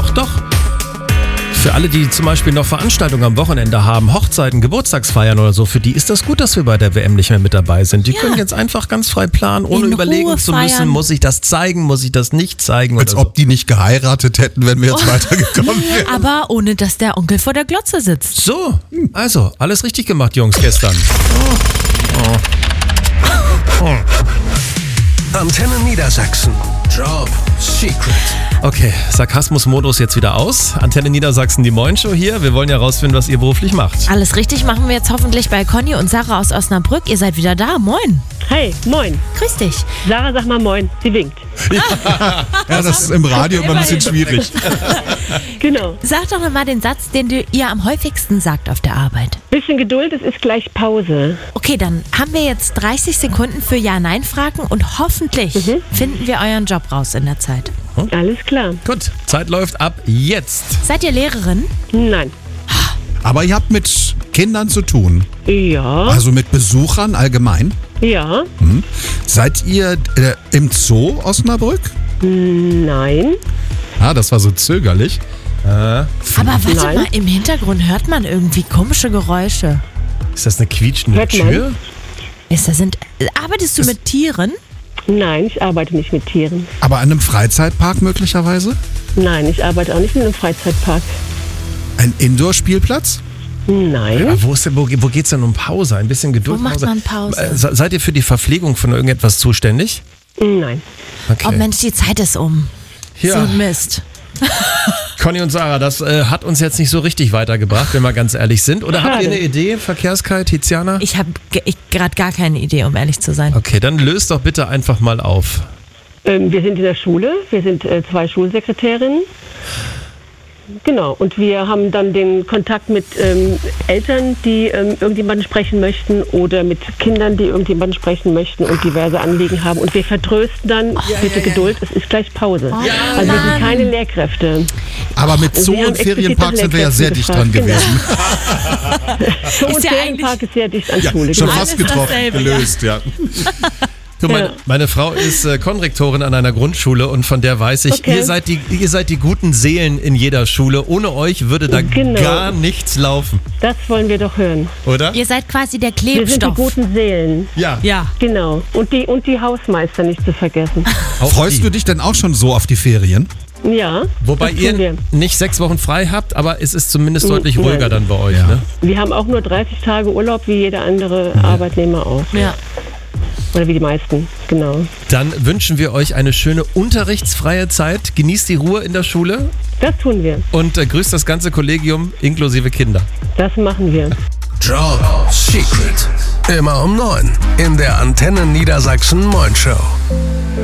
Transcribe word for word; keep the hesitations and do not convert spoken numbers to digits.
Doch, doch. Für alle, die zum Beispiel noch Veranstaltungen am Wochenende haben, Hochzeiten, Geburtstagsfeiern oder so, für die ist das gut, dass wir bei der W M nicht mehr mit dabei sind. Die Ja. können jetzt einfach ganz frei planen, ohne In überlegen Ruhe zu müssen, feiern. muss ich das zeigen, muss ich das nicht zeigen Als oder ob die nicht geheiratet hätten, wenn wir jetzt weitergekommen wären. Aber ohne, dass der Onkel vor der Glotze sitzt. so. So, also, alles richtig gemacht, Jungs, gestern. Antenne Niedersachsen. Job Secret. Okay, Sarkasmus-Modus jetzt wieder aus. Antenne Niedersachsen, die Moin-Show hier. Wir wollen ja rausfinden, was ihr beruflich macht. Alles richtig machen wir jetzt hoffentlich bei Conny und Sarah aus Osnabrück. Ihr seid wieder da. Moin. Hey, moin. Grüß dich. Sarah, sag mal moin. Sie winkt. Ja, das ist im Radio immer ein bisschen schwierig. Genau. Sag doch nochmal den Satz, den du ihr am häufigsten sagt auf der Arbeit. Bisschen Geduld, es ist gleich Pause. Okay, dann haben wir jetzt dreißig Sekunden für Ja-Nein-Fragen und hoffentlich finden wir euren Job raus in der Zeit. Alles klar. Gut, Zeit läuft ab jetzt. Seid ihr Lehrerin? Nein. Aber ihr habt mit Kindern zu tun. Ja, Also mit Besuchern allgemein. ja, Seid ihr äh, im Zoo Osnabrück? nein. Ah, das war so zögerlich. Aber warte Nein. mal, im Hintergrund hört man irgendwie komische Geräusche. Ist das eine quietschende Hört man? Tür? Ist das sind, arbeitest du mit Tieren? Nein, ich arbeite nicht mit Tieren. Aber an einem Freizeitpark möglicherweise? Nein, ich arbeite auch nicht in einem Freizeitpark. Ein Indoor-Spielplatz? Nein. Ja, wo, ist denn, wo, wo geht's denn um Pause? Ein bisschen Geduld. Wo macht man Pause? Äh, se- Seid ihr für die Verpflegung von irgendetwas zuständig? Nein. Okay. Oh Mensch, die Zeit ist um. Ja. So ein Mist. Conny und Sarah, das äh, hat uns jetzt nicht so richtig weitergebracht, wenn wir ganz ehrlich sind. Oder habt ihr Schade. eine Idee, Verkehrskite, Tiziana? Ich habe gerade gar keine Idee, um ehrlich zu sein. Okay, dann löst doch bitte einfach mal auf. Ähm, wir sind in der Schule. Wir sind äh, zwei Schulsekretärinnen. Genau. Und wir haben dann den Kontakt mit ähm, Eltern, die ähm, irgendjemanden sprechen möchten oder mit Kindern, die irgendjemanden sprechen möchten und diverse Anliegen haben. Und wir vertrösten dann, bitte Geduld, es ist gleich Pause. also wir Mann. sind keine Lehrkräfte. Aber mit Und Zoo wir haben und explizit Ferienpark nach sind wir ja sehr dicht dran Lehrkräften gewesen. Zoo und Ist ja Ferienpark ist sehr dicht an Ja, Schule. schon genau. fast Alles getroffen, dasselbe, gelöst, ja. Du, meine, Ja. meine Frau ist äh, Konrektorin an einer Grundschule und von der weiß ich, Okay. ihr, seid die, ihr seid die guten Seelen in jeder Schule. Ohne euch würde da Genau. gar nichts laufen, Das wollen wir doch hören. oder? Ihr seid quasi der Wir sind die Klebstoff. guten Seelen. Ja. Ja. Genau. Und die, und die Hausmeister nicht zu vergessen. Auch Freust die. du dich denn auch schon so auf die Ferien? Ja. Wobei das ihr tun wir. nicht sechs Wochen frei habt, aber es ist zumindest deutlich nein. ruhiger dann bei euch. Ja. Ne? Wir haben auch nur dreißig Tage Urlaub, wie jeder andere Arbeitnehmer auch. Ja. Oder wie die meisten, genau. Dann wünschen wir euch eine schöne unterrichtsfreie Zeit. Genießt die Ruhe in der Schule Das tun wir. und äh, grüßt das ganze Kollegium inklusive Kinder. Das machen wir. Job Secret. Immer um neun in der Antenne Niedersachsen Moin Show.